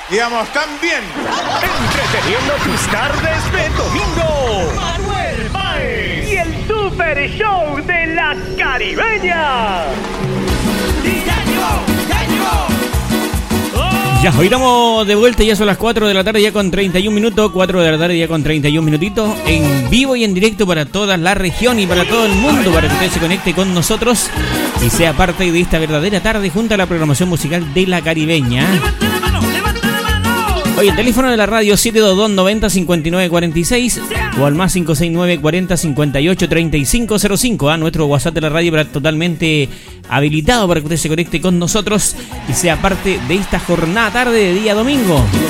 digamos, también entreteniendo tus tardes de domingo. Manuel Páez y el Super Show de la Caribeña. Ya, hoy estamos de vuelta, ya son las 4 de la tarde ya con 31 minutos, 4 de la tarde ya con 31 minutitos, en vivo y en directo para toda la región y para todo el mundo, para que usted se conecte con nosotros y sea parte de esta verdadera tarde junto a la programación musical de la Caribeña. Hoy el teléfono de la radio 722-90-5946 o al más 569-40-58-3505, nuestro WhatsApp de la radio para totalmente habilitado para que usted se conecte con nosotros y sea parte de esta jornada tarde de día domingo.